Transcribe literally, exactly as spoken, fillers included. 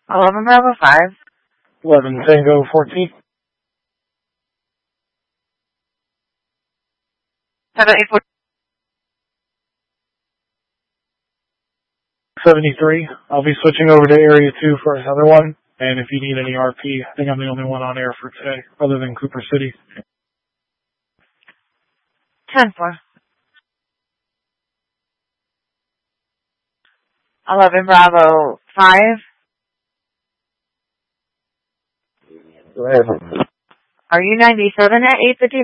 eleven Bravo five. eleven Tango fourteen. seven eight four. seventy-three. I'll be switching over to Area two for another one. And if you need any R P, I think I'm the only one on air for today, other than Cooper City. ten four. eleven Bravo five. Go ahead. Are you ninety-seven at eight fifty?